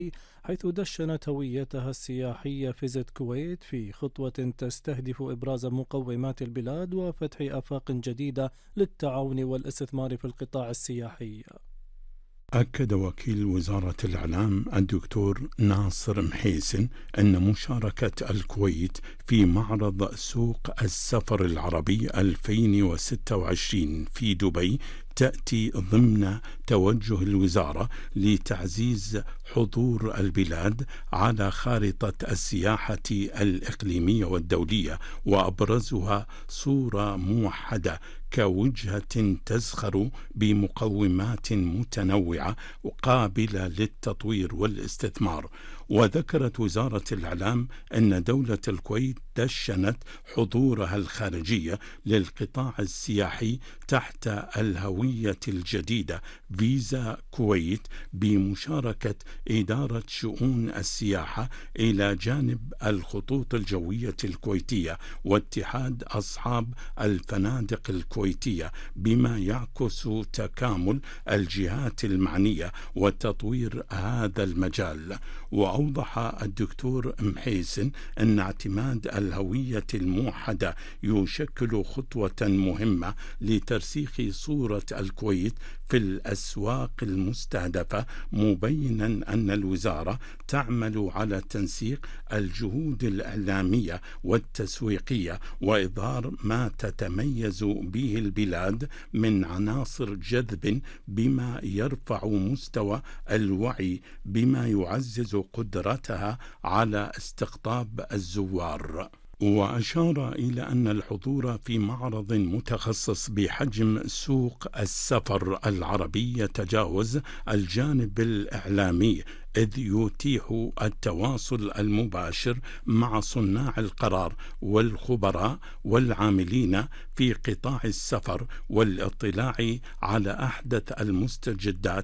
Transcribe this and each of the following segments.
حيث دشنت هويتها السياحية فيزيت كويت في خطوة تستهدف إبراز مقومات البلاد وفتح آفاق جديدة للتعاون والاستثمار في القطاع السياحي. أكد وكيل وزارة الإعلام الدكتور ناصر محيسن أن مشاركة الكويت في معرض سوق السفر العربي 2026 في دبي تأتي ضمن توجه الوزارة لتعزيز حضور البلاد على خارطة السياحة الإقليمية والدولية، وأبرزها صورة موحدة كوجهة تزخر بمقومات متنوعة وقابلة للتطوير والاستثمار. وذكرت وزارة الإعلام أن دولة الكويت دشنت حضورها الخارجية للقطاع السياحي تحت الهوية الجديدة فيزا كويت بمشاركة إدارة شؤون السياحة إلى جانب الخطوط الجوية الكويتية واتحاد أصحاب الفنادق الكويتية، بما يعكس تكامل الجهات المعنية وتطوير هذا المجال. وأوضح الدكتور محيسن أن اعتماد الهوية الموحدة يشكل خطوة مهمة لترسيخ صورة الكويت في الأسواق المستهدفة، مبينا أن الوزارة تعمل على تنسيق الجهود الإعلامية والتسويقية وإظهار ما تتميز به البلاد من عناصر جذب، بما يرفع مستوى الوعي بما يعزز قدرتها على استقطاب الزوار. وأشار إلى أن الحضور في معرض متخصص بحجم سوق السفر العربي يتجاوز الجانب الإعلامي، إذ يتيح التواصل المباشر مع صناع القرار والخبراء والعاملين في قطاع السفر والاطلاع على أحدث المستجدات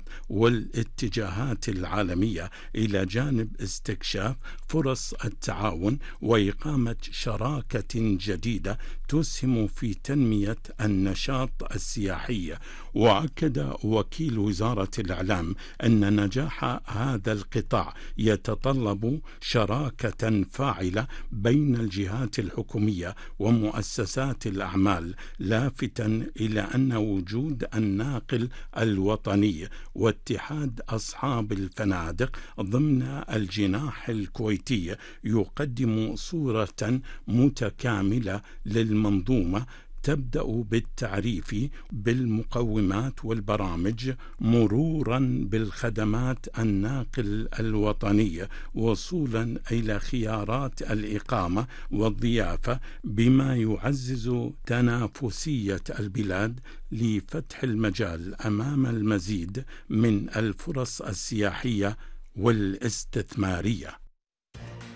والاتجاهات العالمية، إلى جانب استكشاف فرص التعاون وإقامة شراكة جديدة تسهم في تنمية النشاط السياحي. وأكد وكيل وزارة الإعلام أن نجاح هذا القطاع يتطلب شراكة فاعلة بين الجهات الحكومية ومؤسسات الأعمال، لافتا إلى أن وجود الناقل الوطني واتحاد أصحاب الفنادق ضمن الجناح الكويتي يقدم صورة متكاملة للمنظومة، تبدأ بالتعريف بالمقومات والبرامج مرورا بالخدمات الناقل الوطني وصولا إلى خيارات الإقامة والضيافة، بما يعزز تنافسية البلاد لفتح المجال أمام المزيد من الفرص السياحية والاستثمارية.